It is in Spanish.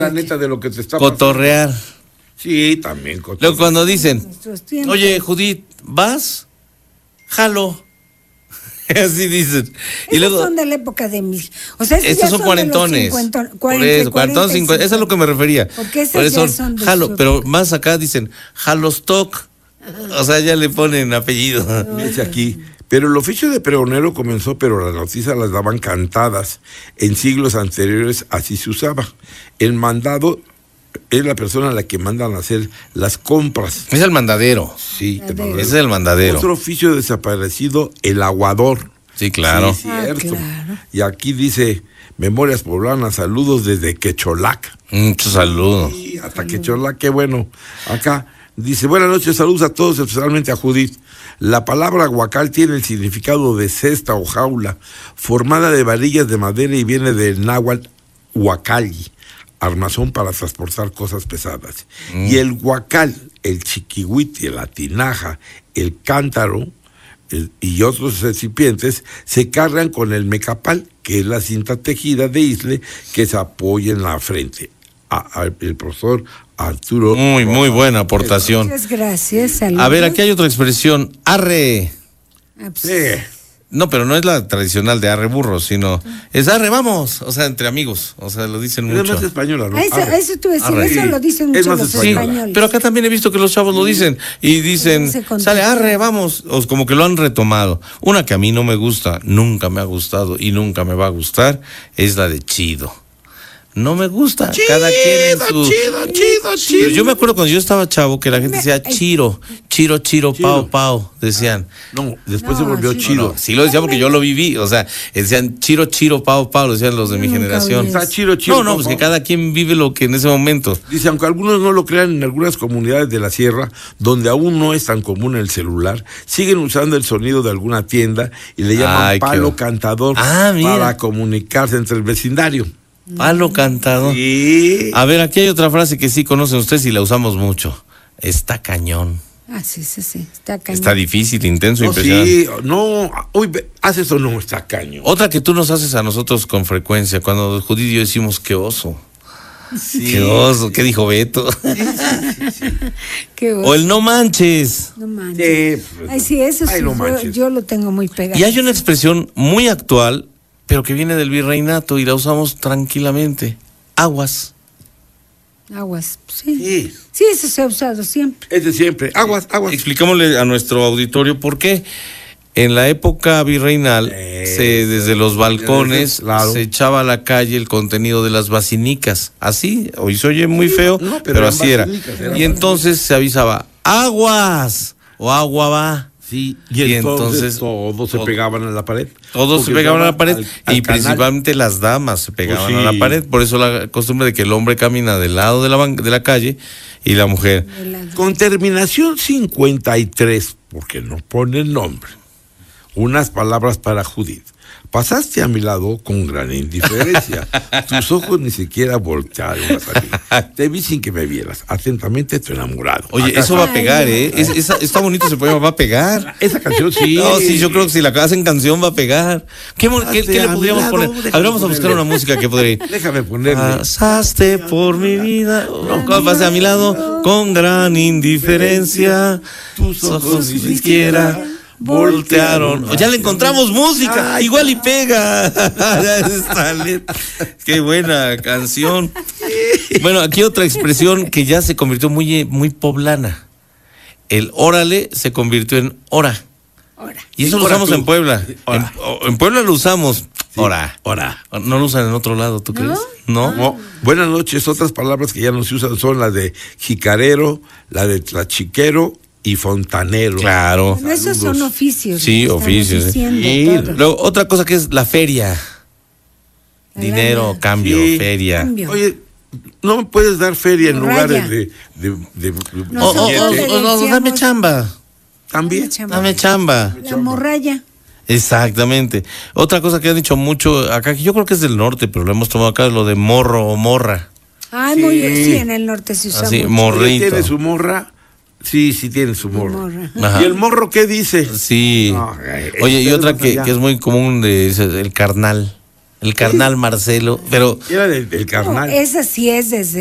la neta de lo que te está cotorrear. pasando. Sí, también cotorrear. Luego cuando dicen, oye, Judith, ¿vas? Jalo. Así dicen. Y Esos luego, son de la época de mis... O sea, estos son cuarentones. Por eso, cuarentones, 50. Eso es lo que me refería. Porque esas por eso ya son de jalo, su pero época. más acá dicen Jalostock. O sea, ya le ponen apellido. Dice aquí, pero el oficio de pregonero comenzó, pero las noticias las daban cantadas. En siglos anteriores así se usaba. El mandado es la persona a la que mandan a hacer las compras. Es el mandadero. Sí, Ese es el mandadero. Otro oficio desaparecido, el aguador. Sí, claro. Sí, cierto. claro. Y aquí dice, Memorias Poblanas, saludos desde Quecholac. Muchos saludos. Sí, hasta Quecholac, qué bueno. Acá dice, buenas noches, saludos a todos, especialmente a Judith. La palabra huacal tiene el significado de cesta o jaula, formada de varillas de madera y viene del náhuatl huacalli, armazón para transportar cosas pesadas. Y el huacal, el chiquihuiti, la tinaja, el cántaro y otros recipientes se cargan con el mecapal, que es la cinta tejida de isle que se apoya en la frente. El profesor Arturo. Muy buena aportación. Muchas gracias. Saludos. A ver, aquí hay otra expresión, arre. Sí. No, pero no es la tradicional de arre burro, sino es arre, vamos. O sea, entre amigos. O sea, lo dicen Es mucho. más española, ¿no? Eso tú decir, Arre. eso lo dicen Es mucho más los española. españoles. Pero acá también he visto que los chavos lo dicen y dicen, No se contagia. sale arre, vamos, o como que lo han retomado. Una que a mí no me gusta, nunca me ha gustado y nunca me va a gustar, es la de chido. No me gusta, cada quien en su... Chido. Yo me acuerdo cuando yo estaba chavo que la gente decía chiro, pao, pao, decían. No, después se No, volvió sí. chido. No, sí lo decía porque yo lo viví, o sea, decían chiro, pao, pao, lo decían los de mi Nunca generación. oí Está chido. No, pues que cada quien vive lo que en ese momento. Dice, aunque algunos no lo crean, en algunas comunidades de la sierra, donde aún no es tan común el celular, siguen usando el sonido de alguna tienda y le llaman Ay, qué palo bueno. cantador Mira. para comunicarse entre el vecindario. Palo cantado. Sí. A ver, aquí hay otra frase que sí conocen ustedes y la usamos mucho. Está cañón. Sí. Está cañón. Está difícil, intenso, No, impresionante. sí, no, uy, haces eso, no, está caño. Otra que tú nos haces a nosotros con frecuencia, cuando Judith y yo decimos qué oso. Sí. Qué oso, ¿qué dijo Beto? Qué O el no manches. No manches. Sí, pues, Ay, sí, eso ay, sí, no manches. yo lo tengo muy pegado. Y hay una expresión muy actual, pero que viene del virreinato y la usamos tranquilamente. Aguas. Aguas, sí. Sí, Sí, eso se ha usado siempre. es de siempre. Aguas. Explicámosle a nuestro auditorio por qué. En la época virreinal, desde los balcones claro. se echaba a la calle el contenido de las basinicas. Así, hoy se oye muy feo, no, pero eran así era. basinicas, eran Y entonces se avisaba, aguas o agua va. Sí, Y entonces todos se pegaban a la pared. Todos se Porque pegaban a la pared al y canal. principalmente las damas se pegaban Pues sí. a la pared. Por eso la costumbre de que el hombre camina del lado de la calle y la mujer. Con terminación 53, porque no pone el nombre, unas palabras para Judith. Pasaste a mi lado con gran indiferencia. Tus ojos ni siquiera voltearon hacia mí. Te vi sin que me vieras. Atentamente tu enamorado. Oye, Acá eso va a está. pegar, ¿eh? Está bonito ese poema, va a pegar. Esa canción sí. No, sí, yo creo que si la hacen canción va a pegar. ¿Qué le podríamos poner? A ver, vamos a buscar una música que podría ir. Déjame ponerle. Pasaste por mi vida, pasaste a mi lado con gran indiferencia. Tus ojos ni siquiera voltearon. Ya le encontramos música, igual y pega. Qué buena canción. Bueno, aquí otra expresión que ya se convirtió muy poblana. El órale se convirtió en hora. Y eso lo Ora usamos tú. en Puebla. Ora. En Puebla lo usamos. Ora. No lo usan en otro lado, ¿tú crees? No. No. Buenas noches. Otras palabras que ya no se usan son las de jicarero, la de tlachiquero y fontanero. Claro. Bueno, esos son oficios. Sí, estamos oficios, diciendo sí. todo. Luego, otra cosa que es la feria. La Dinero, lana. cambio, Sí. feria. Cambio. Oye, no me puedes dar feria en Raya. lugares de Nosotros le No, dame decíamos- chamba. también. Dame chamba. La morralla. Exactamente. Otra cosa que han dicho mucho acá, que yo creo que es del norte, pero lo hemos tomado acá, lo de morro o morra. Ay, Sí. muy bien. Sí, en el norte se usa Así, mucho. morrito. ¿Tiene su morra? Sí, tiene su morra. Morra. Ajá. ¿Y el morro qué dice? Sí. No, Oye, y ustedes otra más que allá. es muy común, es el carnal. el carnal Marcelo, pero Era del No, carnal. esa sí es desde